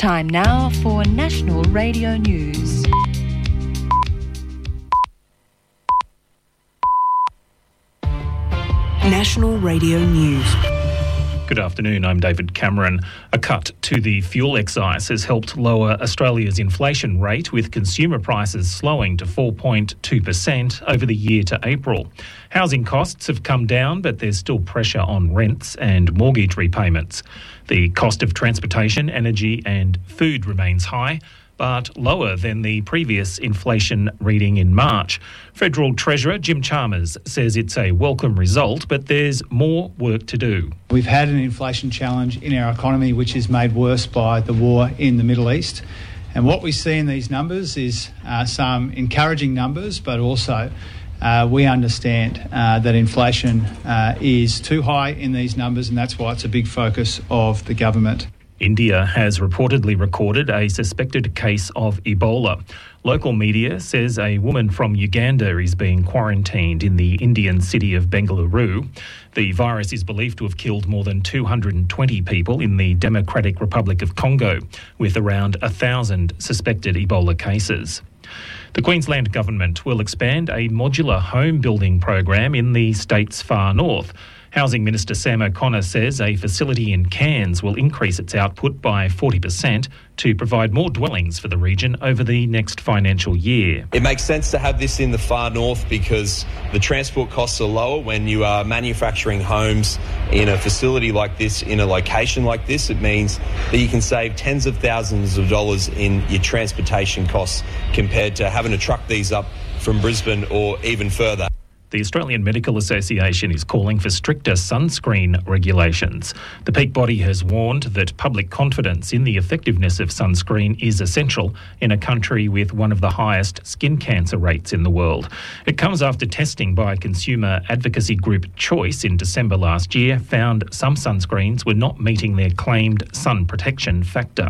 Time now for National Radio News. National Radio News. Good afternoon, I'm David Cameron. A cut to the fuel excise has helped lower Australia's inflation rate, with consumer prices slowing to 4.2% over the year to April. Housing costs have come down, but there's still pressure on rents and mortgage repayments. The cost of transportation, energy and food remains high, but lower than the previous inflation reading in March. Federal Treasurer Jim Chalmers says it's a welcome result, but there's more work to do. We've had an inflation challenge in our economy, which is made worse by the war in the Middle East. And what we see in these numbers is some encouraging numbers, but also we understand that inflation is too high in these numbers, and that's why it's a big focus of the government. India has reportedly recorded a suspected case of Ebola. Local media says a woman from Uganda is being quarantined in the Indian city of Bengaluru. The virus is believed to have killed more than 220 people in the Democratic Republic of Congo, with around 1,000 suspected Ebola cases. The Queensland Government will expand a modular home building program in the state's far north. Housing Minister Sam O'Connor says a facility in Cairns will increase its output by 40% to provide more dwellings for the region over the next financial year. It makes sense to have this in the far north because the transport costs are lower when you are manufacturing homes in a facility like this, in a location like this. It means that you can save tens of thousands of dollars in your transportation costs compared to having to truck these up from Brisbane or even further. The Australian Medical Association is calling for stricter sunscreen regulations. The peak body has warned that public confidence in the effectiveness of sunscreen is essential in a country with one of the highest skin cancer rates in the world. It comes after testing by consumer advocacy group Choice in December last year found some sunscreens were not meeting their claimed sun protection factor.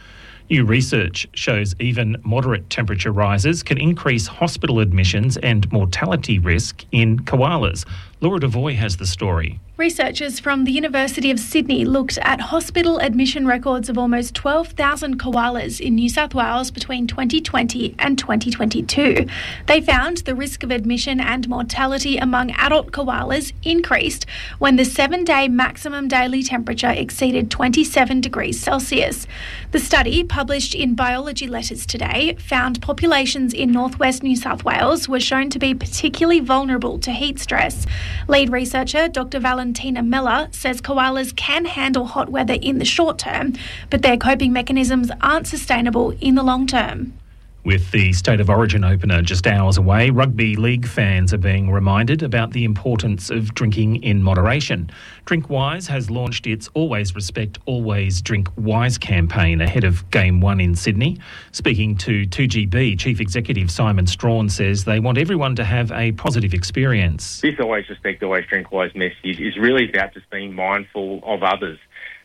New research shows even moderate temperature rises can increase hospital admissions and mortality risk in koalas. Laura Devoy has the story. Researchers from the University of Sydney looked at hospital admission records of almost 12,000 koalas in New South Wales between 2020 and 2022. They found the risk of admission and mortality among adult koalas increased when the 7-day maximum daily temperature exceeded 27 degrees Celsius. The study, published in Biology Letters today, found populations in northwest New South Wales were shown to be particularly vulnerable to heat stress. Lead researcher Dr. Valentina Miller says koalas can handle hot weather in the short term, but their coping mechanisms aren't sustainable in the long term. With the State of Origin opener just hours away, rugby league fans are being reminded about the importance of drinking in moderation. Drinkwise has launched its Always Respect, Always Drink Wise campaign ahead of Game 1 in Sydney. Speaking to 2GB, Chief Executive Simon Strawn says they want everyone to have a positive experience. This Always Respect, Always Drink Wise message is really about just being mindful of others.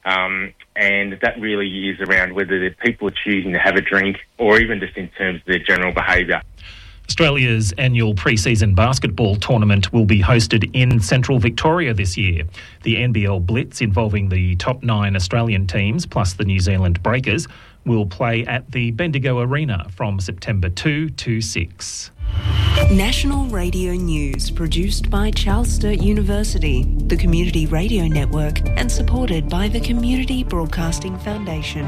And that really is around whether the people are choosing to have a drink or even just in terms of their general behaviour. Australia's annual pre-season basketball tournament will be hosted in central Victoria this year. The NBL Blitz, involving the top 9 Australian teams plus the New Zealand Breakers, will play at the Bendigo Arena from September 2 to 6. National Radio News, produced by Charles Sturt University, the Community Radio Network, and supported by the Community Broadcasting Foundation.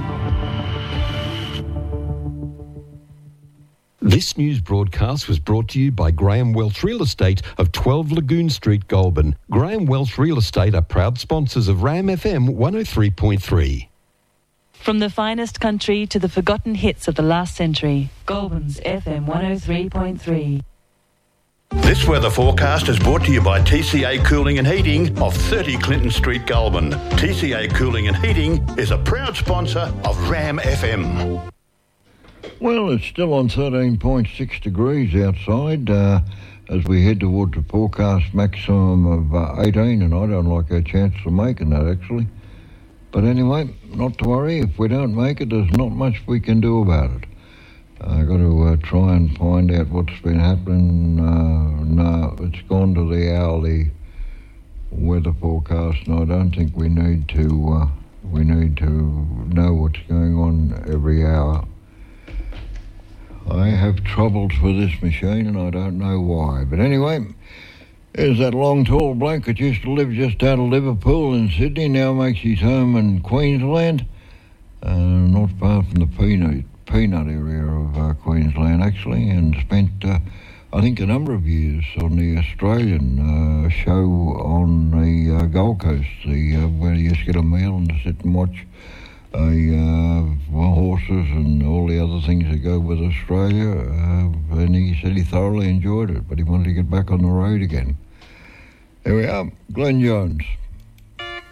This news broadcast was brought to you by Graham Welch Real Estate of 12 Lagoon Street, Goulburn. Graham Welch Real Estate are proud sponsors of RAM FM 103.3. From the finest country to the forgotten hits of the last century, Goulburn's FM 103.3. This weather forecast is brought to you by TCA Cooling and Heating of 30 Clinton Street, Goulburn. TCA Cooling and Heating is a proud sponsor of RAM FM. Well, it's still on 13.6 degrees outside as we head towards the forecast maximum of 18, and I don't like our chances of making that, actually. But anyway, not to worry. If we don't make it, there's not much we can do about it. I've got to try and find out what's been happening. No, it's gone to the hourly weather forecast, and I don't think we need to know what's going on have troubles with this machine, and I don't know why. But anyway, there's that long, tall bloke that used to live just out of Liverpool in Sydney, now makes his home in Queensland, not far from the peanut area of Queensland, actually, and spent, I think, a number of years on the Australian show on the Gold Coast, where you just get a meal and sit and watch horses and all the other things that go with Australia, and he said he thoroughly enjoyed it, but he wanted to get back on the road again. Here we are, Glenn Jones.